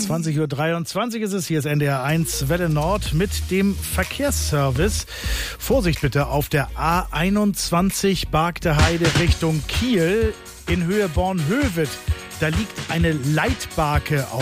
20:23 ist es. Hier ist NDR 1 Welle Nord mit dem Verkehrsservice. Vorsicht bitte auf der A21 Bargte Heide Richtung Kiel in Höhe Bornhöved. Da liegt eine Leitbarke auf